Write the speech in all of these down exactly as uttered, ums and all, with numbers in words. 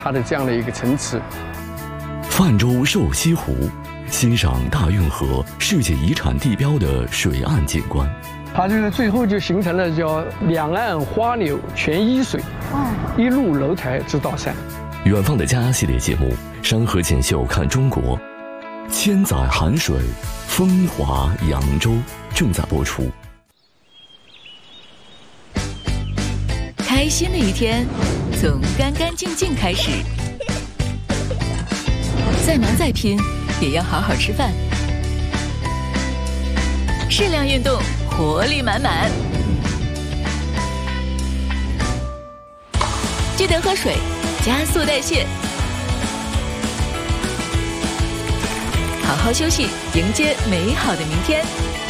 它的这样的一个层次。 泛舟瘦西湖，欣赏大运河世界遗产地标的水岸景观。 它这个最后就形成了叫两岸花柳全依水，一路楼台直到山。 远方的家系列节目《山河锦绣看中国》，千载寒水，风华扬州正在播出。 开心的一天，从干干净净开始。再忙再拼，也要好好吃饭。适量运动，活力满满。记得喝水，加速代谢。好好休息，迎接美好的明天。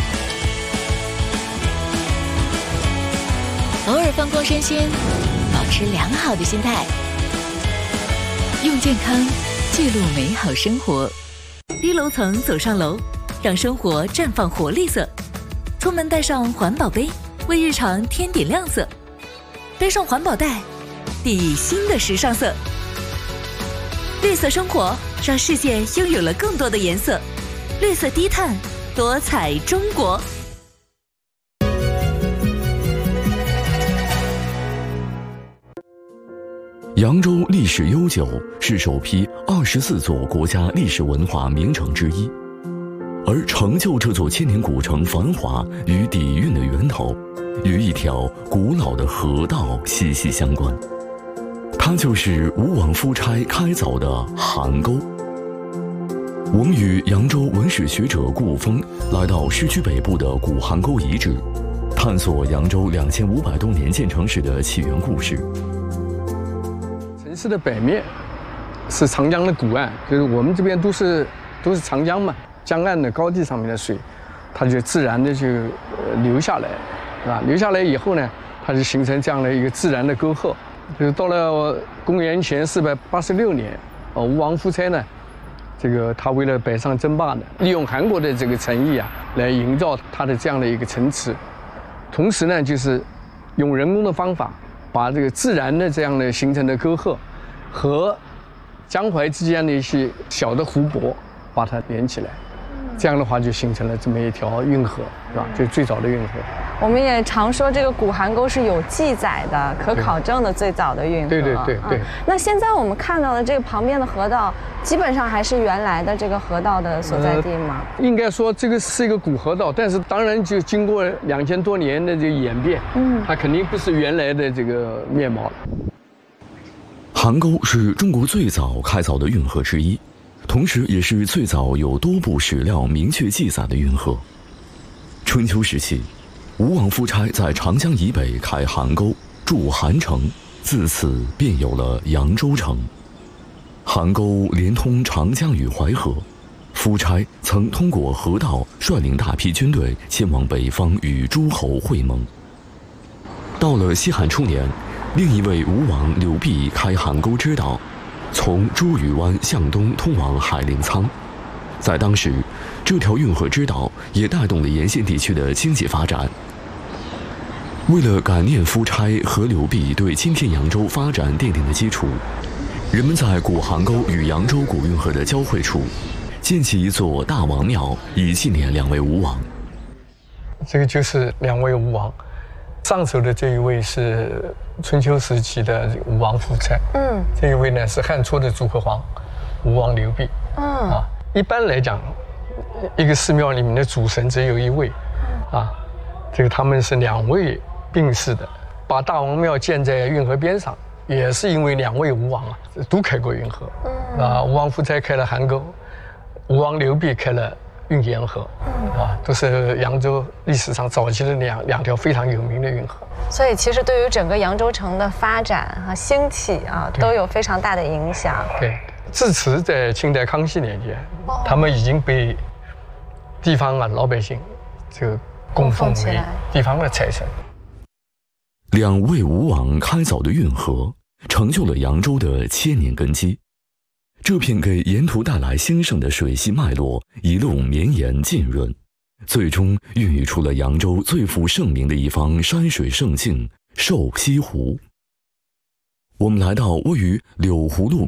偶尔放空身心，保持良好的心态，用健康记录美好生活。低楼层走上楼，让生活绽放活力色。出门带上环保杯，为日常添点亮色。背上环保袋，递新的时尚色。绿色生活，让世界拥有了更多的颜色。绿色低碳，多彩中国。 扬州历史悠久，是首批二十四座国家历史文化名城之一。而成就这座千年古城繁华与底蕴的源头，与一条古老的河道息息相关。它就是吴王夫差开凿的邗沟。我们与扬州文史学者顾峰来到市区北部的古邗沟遗址，探索扬州两千五百多年建成史的起源故事。 城市的北面是长江的古岸，就是我们这边都是都是长江嘛，江岸的高地上面的水，它就自然的就流下来，啊，流下来以后呢，它就形成这样的一个自然的沟壑。就是到了公元前四百八十六年，呃，吴王夫差呢，这个他为了北上争霸呢，利用韩国的这个诚意啊，来营造它的这样的一个城池，同时呢，就是用人工的方法，把这个自然的这样的形成的沟壑和江淮之间的一些小的湖泊，把它连起来，这样的话就形成了这么一条运河，是吧？就最早的运河。 我们也常说这个古邗沟是有记载的、可考证的最早的运河。 对对对对。 嗯、那现在我们看到的这个旁边的河道，基本上还是原来的这个河道的所在地吗？ 呃、应该说这个是一个古河道，但是当然就经过两千多年的这个演变，嗯，它肯定不是原来的这个面貌了。 邗沟是中国最早开凿的运河之一，同时也是最早有多部史料明确记载的运河。春秋时期，吴王夫差在长江以北开邗沟，筑邗城，自此便有了扬州城。邗沟连通长江与淮河，夫差曾通过河道率领大批军队前往北方与诸侯会盟。到了西汉初年，另一位吴王刘濞开邗沟之道，从茱萸湾向东通往海陵沧。在当时，这条运河之道也带动了沿线地区的经济发展。为了感念夫差和刘濞对今天扬州发展奠定的基础，人们在古邗沟与扬州古运河的交汇处建起一座大王庙，以纪念两位吴王。 这个就是两位吴王，上首的这一位是春秋时期的吴王夫差，嗯，这一位呢是汉初的诸侯皇吴王刘濞，嗯啊，一般来讲，一个寺庙里面的主神只有一位，啊，这个他们是两位并祀的，把大王庙建在运河边上，也是因为两位吴王啊都开过运河，嗯啊，吴王夫差开了邗沟，吴王刘濞开了运盐河，啊，都是扬州历史上早期的两两条非常有名的运河。 所以其实对于整个扬州城的发展和兴起啊，都有非常大的影响。 对，至此在清代康熙年间，哦、他们已经被地方啊老百姓这个供奉为地方的财神。 两位吴王开凿的运河，成就了扬州的千年根基。这片给沿途带来兴盛的水系脉络，一路绵延浸润，最终孕育出了扬州最负盛名的一方山水胜境——瘦西湖。我们来到位于柳湖路